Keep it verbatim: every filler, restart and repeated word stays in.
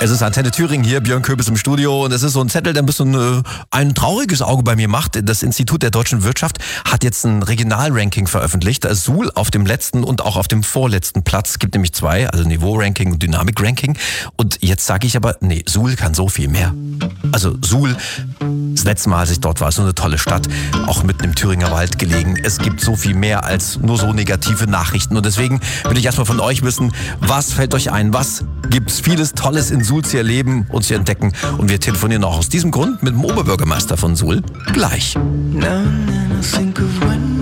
Es ist Antenne Thüringen hier, Björn Köbis im Studio und es ist so ein Zettel, der ein bisschen äh, ein trauriges Auge bei mir macht. Das Institut der deutschen Wirtschaft hat jetzt ein Regionalranking veröffentlicht. Suhl auf dem letzten und auch auf dem vorletzten Platz. Es gibt nämlich zwei, also Niveau-Ranking und Dynamik-Ranking. Und jetzt sage ich aber, nee, Suhl kann so viel mehr. Also Suhl, das letzte Mal, als ich dort war, ist so eine tolle Stadt, auch mitten im Thüringer Wald gelegen. Es gibt so viel mehr als nur so negative Nachrichten. Und deswegen will ich erstmal von euch wissen, was fällt euch ein? Was gibt's vieles Tolles in Suhl zu erleben und zu entdecken? Und wir telefonieren auch aus diesem Grund mit dem Oberbürgermeister von Suhl gleich. Now and then I think of when